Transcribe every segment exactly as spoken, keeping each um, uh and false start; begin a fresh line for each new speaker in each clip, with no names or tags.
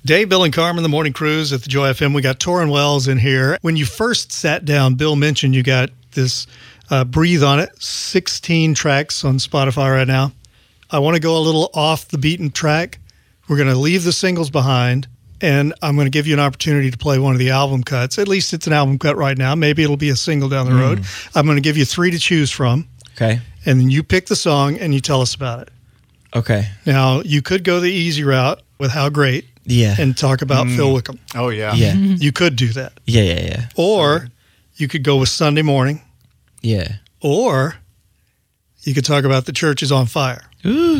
Dave, Bill, and Carmen, the Morning Cruise at the Joy F M. We got Tauren Wells in here. When you first sat down, Bill mentioned you got this uh, Breathe on It, sixteen tracks on Spotify right now. I want to go a little off the beaten track. We're going to leave the singles behind, and I'm going to give you an opportunity to play one of the album cuts. At least it's an album cut right now. Maybe it'll be a single down the mm. road. I'm going to give you three to choose from.
Okay.
And then you pick the song, and you tell us about it.
Okay.
Now, you could go the easy route with How Great.
Yeah.
And talk about mm. Phil Wickham.
Oh, yeah.
Yeah.
You could do that.
Yeah, yeah, yeah.
Or you could go with Sunday Morning.
Yeah.
Or you could talk about The Church is on Fire.
Ooh.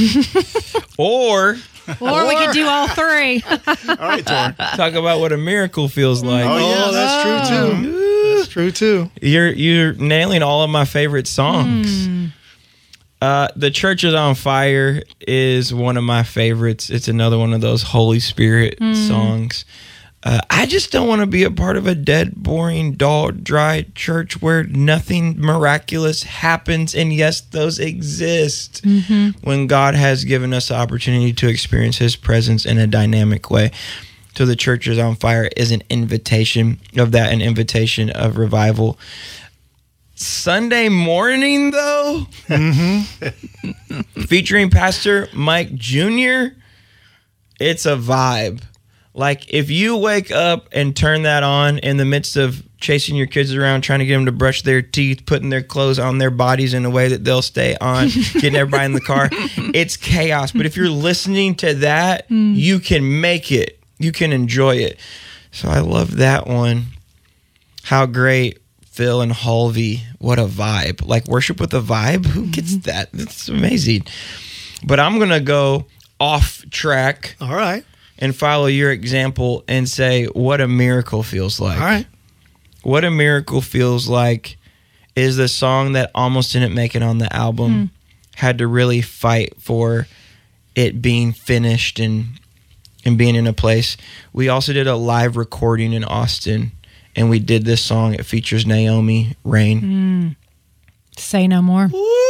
or...
Or we could do all three.
All right, Tauren.
Talk about what a miracle feels like.
Oh, yeah, that's true, too. That's true, too.
You're, you're nailing all of my favorite songs. Mm. Uh, The Church is on Fire is one of my favorites. It's another one of those Holy Spirit mm. songs. Uh, I just don't want to be a part of a dead, boring, dull, dry church where nothing miraculous happens. And yes, those exist mm-hmm. when God has given us the opportunity to experience his presence in a dynamic way. So The Church is on Fire is an invitation of that, an invitation of revival. Sunday Morning, though, mm-hmm. featuring Pastor Mike Junior, it's a vibe. Like, if you wake up and turn that on in the midst of chasing your kids around, trying to get them to brush their teeth, putting their clothes on their bodies in a way that they'll stay on, getting everybody in the car, it's chaos. But if you're listening to that, mm. you can make it. You can enjoy it. So I love that one. How Great. Phil and Halvey, what a vibe. Like, worship with a vibe? Who gets that? That's amazing. But I'm going to go off track.
All right.
And follow your example and say what a miracle feels like.
All right.
What a Miracle Feels Like is the song that almost didn't make it on the album. Mm. Had to really fight for it being finished and and being in a place. We also did a live recording in Austin. And we did this song. It features Naomi Rain.
Mm. Say no more.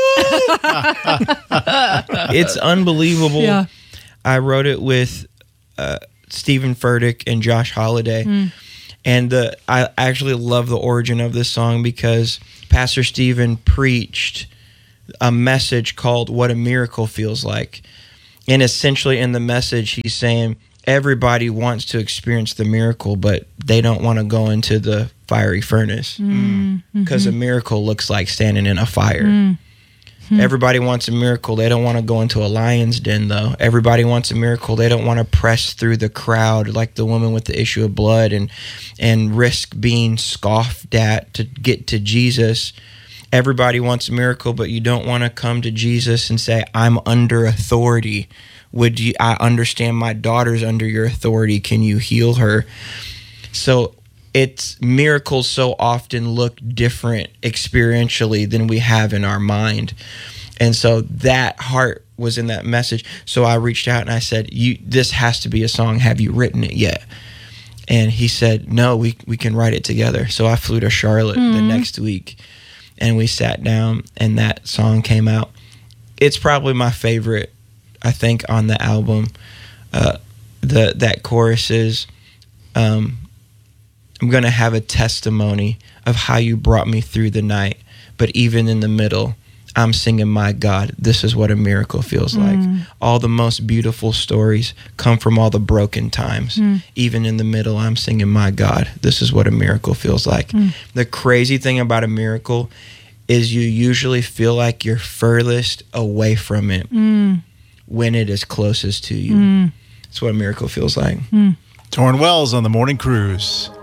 It's unbelievable.
Yeah.
I wrote it with uh, Stephen Furtick and Josh Holiday. Mm. And the, I actually love the origin of this song because Pastor Stephen preached a message called What a Miracle Feels Like. And essentially in the message, he's saying, everybody wants to experience the miracle, but they don't want to go into the fiery furnace because mm-hmm. a miracle looks like standing in a fire. Mm-hmm. Everybody wants a miracle. They don't want to go into a lion's den, though. Everybody wants a miracle. They don't want to press through the crowd like the woman with the issue of blood and and risk being scoffed at to get to Jesus. Everybody wants a miracle, but you don't want to come to Jesus and say, I'm under authority. Would you, I understand my daughter's under your authority. Can you heal her? So it's miracles so often look different experientially than we have in our mind. And so that heart was in that message. So I reached out and I said, "You, this has to be a song. Have you written it yet?" And he said, "No, we, we can write it together." So I flew to Charlotte mm-hmm. the next week and we sat down and that song came out. It's probably my favorite, I think, on the album. Uh, the that chorus is, um, I'm going to have a testimony of how you brought me through the night, but even in the middle, I'm singing, my God, this is what a miracle feels mm. like. All the most beautiful stories come from all the broken times. Mm. Even in the middle, I'm singing, my God, this is what a miracle feels like. Mm. The crazy thing about a miracle is you usually feel like you're furthest away from it mm. when it is closest to you. Mm. That's what a miracle feels like.
Mm. Tauren Wells on the Morning Cruise.